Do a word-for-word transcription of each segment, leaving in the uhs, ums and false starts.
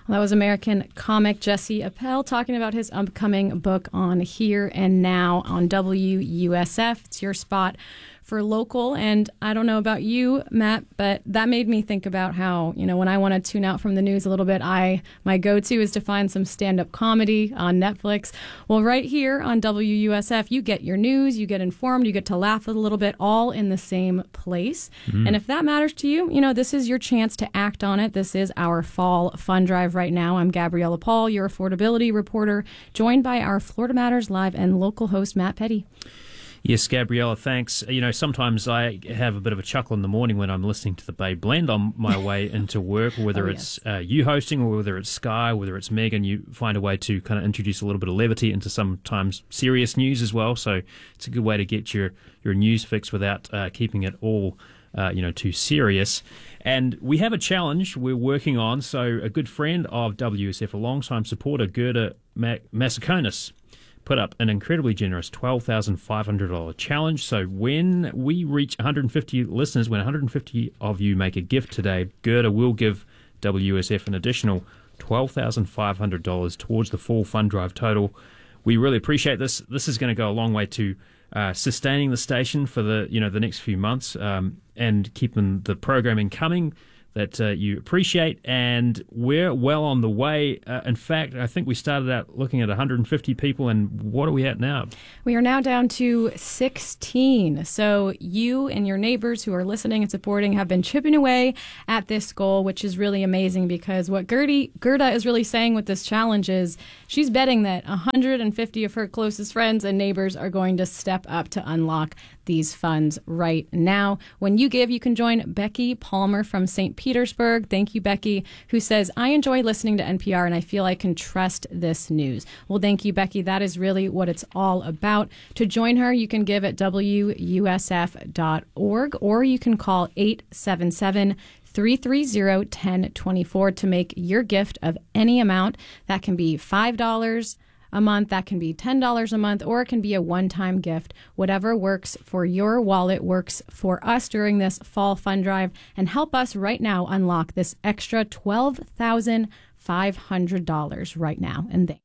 That was American comic Jesse Appel talking about his upcoming book on Here and Now on W U S F. It's your spot for local. And I don't know about you, Matt, but that made me think about how, you know, when I want to tune out from the news a little bit, I my go-to is to find some stand-up comedy on Netflix. Well, right here on W U S F, you get your news, you get informed, you get to laugh a little bit, all in the same place. Mm. And if that matters to you, you know, this is your chance to act on it. This is our fall fund drive right now. I'm Gabriella Paul, your affordability reporter, joined by our Florida Matters Live and local host, Matt Petty. Yes, Gabriella, thanks. You know, sometimes I have a bit of a chuckle in the morning when I'm listening to the Bay Blend on my way into work, whether oh, yes. it's uh, you hosting or whether it's Sky, whether it's Megan, you find a way to kind of introduce a little bit of levity into sometimes serious news as well. So it's a good way to get your, your news fix without uh, keeping it all, uh, you know, too serious. And we have a challenge we're working on. So a good friend of W S F, a long-time supporter, Gerda Massaconis, put up an incredibly generous twelve thousand five hundred dollars challenge. So when we reach one hundred fifty listeners, when one hundred fifty of you make a gift today, Gerda will give W S F an additional twelve thousand five hundred dollars towards the fall fund drive total. We really appreciate this. This is going to go a long way to uh, sustaining the station for the you know the next few months um, and keeping the programming coming that uh, you appreciate, and we're well on the way. Uh, in fact, I think we started out looking at one hundred fifty people, and what are we at now? We are now down to sixteen. So you and your neighbors who are listening and supporting have been chipping away at this goal, which is really amazing, because what Gertie, Gerda is really saying with this challenge is she's betting that one hundred fifty of her closest friends and neighbors are going to step up to unlock these funds right now. When you give, you can join Becky Palmer from Saint Petersburg. Thank you, Becky, who says, I enjoy listening to N P R and I feel I can trust this news. Well, thank you, Becky. That is really what it's all about. To join her, you can give at W U S F dot org, or you can call eight seven seven, three three zero, one zero two four to make your gift of any amount. That can be five dollars a month, that can be ten dollars a month, or it can be a one-time gift. Whatever works for your wallet works for us during this fall fund drive, and help us right now unlock this extra twelve thousand five hundred dollars right now. And thank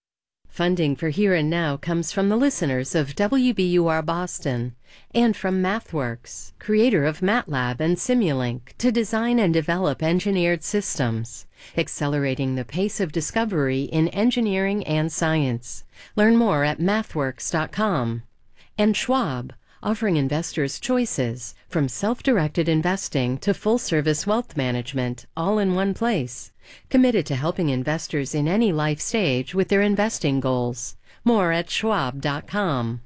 Funding for Here and Now comes from the listeners of W B U R Boston and from MathWorks, creator of MATLAB and Simulink, to design and develop engineered systems, accelerating the pace of discovery in engineering and science. Learn more at mathworks dot com. And Schwab, offering investors choices from self-directed investing to full-service wealth management, all in one place. Committed to helping investors in any life stage with their investing goals. More at schwab dot com.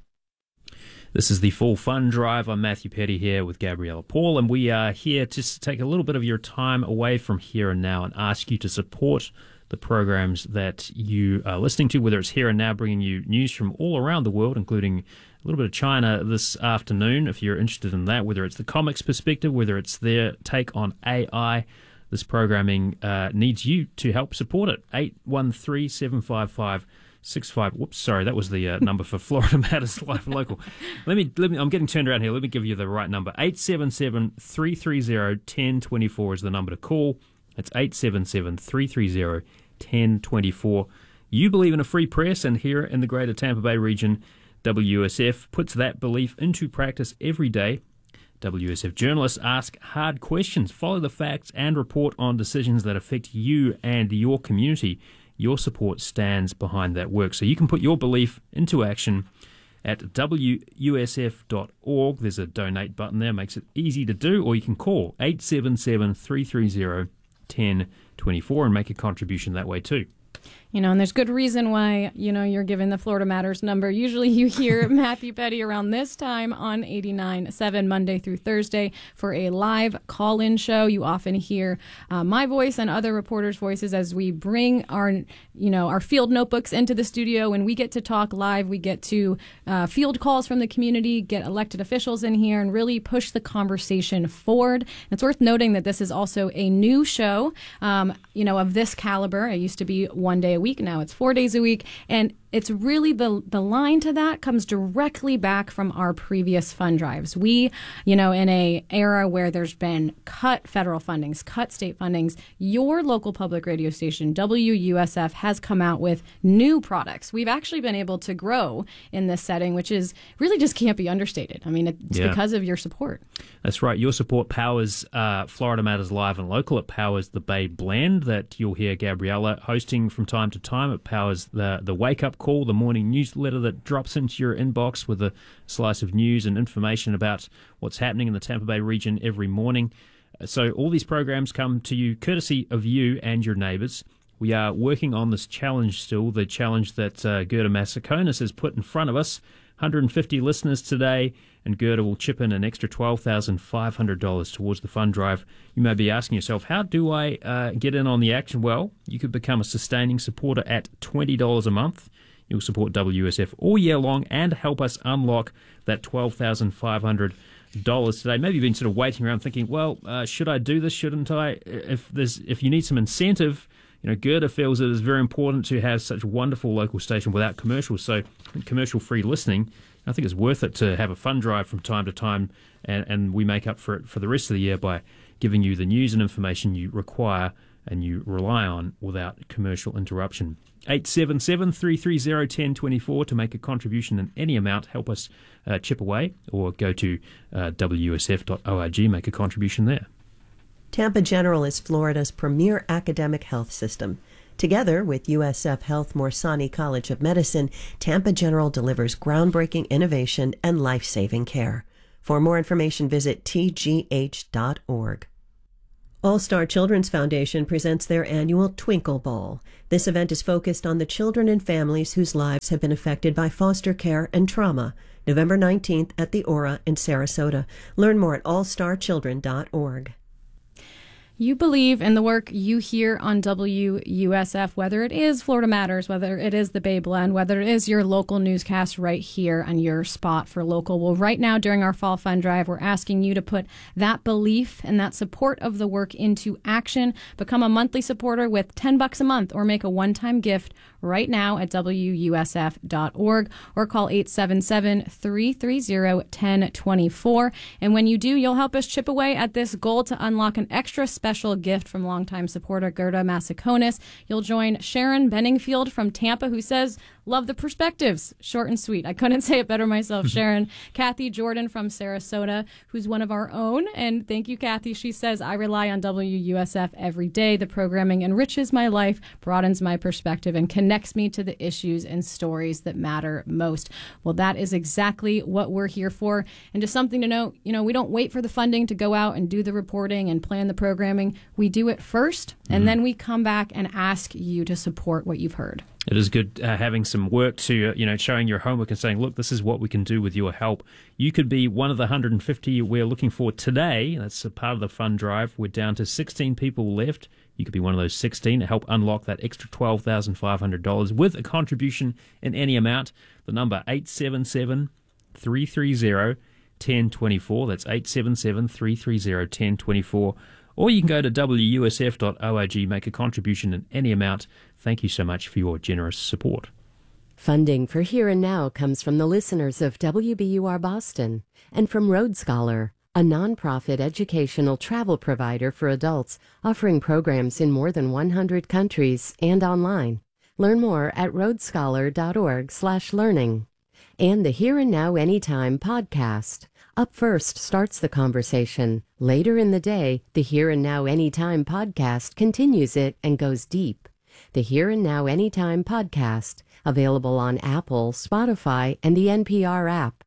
This is the Full Fund Drive. I'm Matthew Petty here with Gabriella Paul, and we are here just to take a little bit of your time away from Here and Now and ask you to support the programs that you are listening to, whether it's Here and Now, bringing you news from all around the world, including a little bit of China this afternoon, if you're interested in that, whether it's the comics perspective, whether it's their take on A I. This programming uh, needs you to help support it. eight one three, seven five five, six five. Whoops, sorry, that was the uh, number for Florida Matters Live and Local. Let me, let me, I'm getting turned around here. Let me give you the right number. eight seven seven, three three zero, one zero two four is the number to call. It's eight seven seven, three three zero, one zero two four. You believe in a free press, and here in the greater Tampa Bay region, W S F puts that belief into practice every day. W S F journalists ask hard questions, follow the facts, and report on decisions that affect you and your community. Your support stands behind that work. So you can put your belief into action at W U S F dot org. There's a donate button there, makes it easy to do, or you can call eight seven seven, three three zero, one zero two four and make a contribution that way too. You know, and there's good reason why, you know, you're given the Florida Matters number. Usually you hear Matthew Petty around this time on eighty-nine point seven Monday through Thursday for a live call-in show. You often hear uh, my voice and other reporters' voices as we bring our, you know, our field notebooks into the studio. When we get to talk live, we get to uh, field calls from the community, get elected officials in here, and really push the conversation forward. And it's worth noting that this is also a new show, um, you know, of this caliber. It used to be one day a week. Now it's four days a week. And it's really the the line to that comes directly back from our previous fund drives. We, you know, in a era where there's been cut federal fundings, cut state fundings, your local public radio station, W U S F, has come out with new products. We've actually been able to grow in this setting, which is really just can't be understated. I mean, it's yeah. because of your support. That's right. Your support powers uh, Florida Matters Live and Local. It powers the Bay Blend that you'll hear Gabriella hosting from time to time. It powers the, the Wake Up Call, the morning newsletter that drops into your inbox with a slice of news and information about what's happening in the Tampa Bay region every morning. So all these programs come to you courtesy of you and your neighbours. We are working on this challenge still, the challenge that uh, Gerda Massaconis has put in front of us. one hundred fifty listeners today, and Gerda will chip in an extra twelve thousand five hundred dollars towards the fund drive. You may be asking yourself, how do I uh, get in on the action? Well, you could become a sustaining supporter at twenty dollars a month. You'll support W S F all year long and help us unlock that twelve thousand five hundred dollars today. Maybe you've been sort of waiting around thinking, well, uh, should I do this, shouldn't I? If there's, if you need some incentive, you know, Gerda feels it is very important to have such a wonderful local station without commercials. So commercial-free listening, I think it's worth it to have a fund drive from time to time, and, and we make up for it for the rest of the year by giving you the news and information you require and you rely on without commercial interruption. eight seven seven, three three zero, one zero two four to make a contribution in any amount. Help us uh, chip away, or go to uh, W S F dot org, make a contribution there. Tampa General is Florida's premier academic health system. Together with U S F Health Morsani College of Medicine, Tampa General delivers groundbreaking innovation and life-saving care. For more information, visit T G H dot org. All Star Children's Foundation presents their annual Twinkle Ball. This event is focused on the children and families whose lives have been affected by foster care and trauma. November nineteenth at the Aura in Sarasota. Learn more at all star children dot org. You believe in the work you hear on W U S F, whether it is Florida Matters, whether it is the Bay Blend, whether it is your local newscast right here on your spot for local. Well, right now during our Fall Fund Drive, we're asking you to put that belief and that support of the work into action. Become a monthly supporter with ten bucks a month, or make a one-time gift right now at W U S F dot org, or call eight seven seven, three three zero, one zero two four. And when you do, you'll help us chip away at this goal to unlock an extra special Special gift from longtime supporter Gerda Massaconis. You'll join Sharon Benningfield from Tampa, who says, love the perspectives. Short and sweet. I couldn't say it better myself, Sharon. Kathy Jordan from Sarasota, who's one of our own. And thank you, Kathy. She says, I rely on W U S F every day. The programming enriches my life, broadens my perspective, and connects me to the issues and stories that matter most. Well, that is exactly what we're here for. And just something to note, you know, we don't wait for the funding to go out and do the reporting and plan the programming. We do it first, and mm. then we come back and ask you to support what you've heard. It is good uh, having some work to, uh, you know, showing your homework and saying, look, this is what we can do with your help. You could be one of the one hundred fifty we're looking for today. That's a part of the fund drive. We're down to sixteen people left. You could be one of those sixteen to help unlock that extra twelve thousand five hundred dollars with a contribution in any amount. The number eight seven seven, three three zero, one zero two four. That's eight seven seven, three three zero, one zero two four. Or you can go to W U S F dot org, make a contribution in any amount. Thank you so much for your generous support. Funding for Here and Now comes from the listeners of W B U R Boston and from Road Scholar, a nonprofit educational travel provider for adults offering programs in more than one hundred countries and online. Learn more at road scholar dot org slash learning. And the Here and Now Anytime podcast. Up first starts the conversation. Later in the day, the Here and Now Anytime podcast continues it and goes deep. The Here and Now Anytime podcast, available on Apple, Spotify, and the N P R app.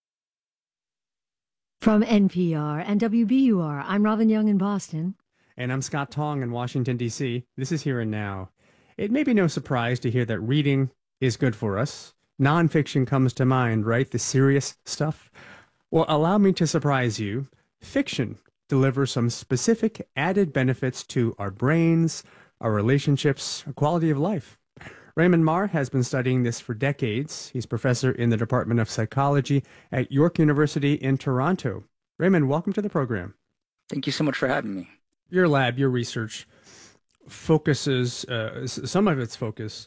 From N P R and W B U R, I'm Robin Young in Boston. And I'm Scott Tong in Washington, D C This is Here and Now. It may be no surprise to hear that reading is good for us. Nonfiction comes to mind, right? The serious stuff. Well, allow me to surprise you. Fiction delivers some specific added benefits to our brains, our relationships, our quality of life. Raymond Mar has been studying this for decades. He's professor in the Department of Psychology at York University in Toronto. Raymond, welcome to the program. Thank you so much for having me. Your lab, your research, focuses, uh, some of its focus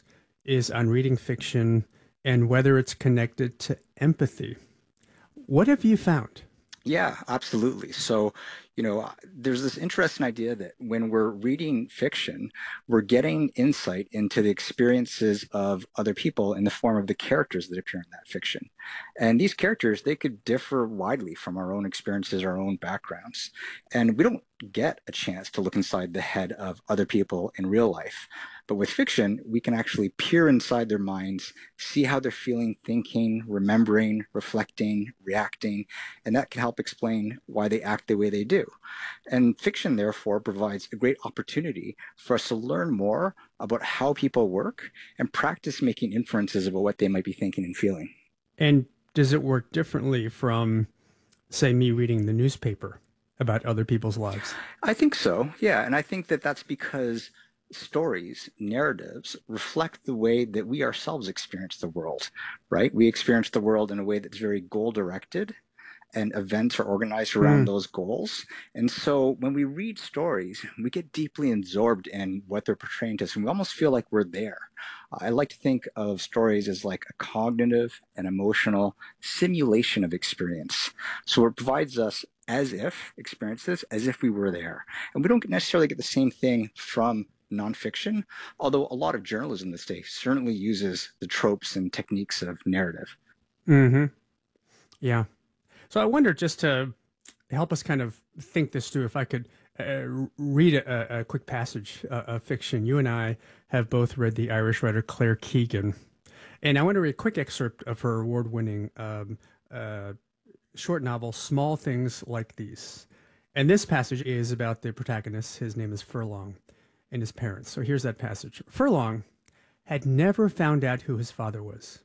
is on reading fiction and whether it's connected to empathy. What have you found? Yeah, absolutely. So, you know, there's this interesting idea that when we're reading fiction, we're getting insight into the experiences of other people in the form of the characters that appear in that fiction. And these characters, they could differ widely from our own experiences, our own backgrounds. And we don't get a chance to look inside the head of other people in real life. But with fiction, we can actually peer inside their minds, see how they're feeling, thinking, remembering, reflecting, reacting, and that can help explain why they act the way they do. And fiction, therefore, provides a great opportunity for us to learn more about how people work and practice making inferences about what they might be thinking and feeling. And does it work differently from, say, me reading the newspaper about other people's lives? I think so, yeah. And I think that that's because stories, narratives reflect the way that we ourselves experience the world, right? We experience the world in a way that's very goal-directed, and events are organized around mm. those goals. And so when we read stories, we get deeply absorbed in what they're portraying to us, and we almost feel like we're there. I like to think of stories as like a cognitive and emotional simulation of experience. So it provides us as if experiences, as if we were there. And we don't necessarily get the same thing from nonfiction, although a lot of journalism this day certainly uses the tropes and techniques of narrative. Mm-hmm. Yeah. So I wonder, just to help us kind of think this through, if I could uh, read a, a quick passage uh, of fiction. You and I have both read the Irish writer Claire Keegan, and I want to read a quick excerpt of her award-winning um, uh, short novel, Small Things Like These. And this passage is about the protagonist. His name is Furlong, and his parents. So here's that passage. Furlong had never found out who his father was.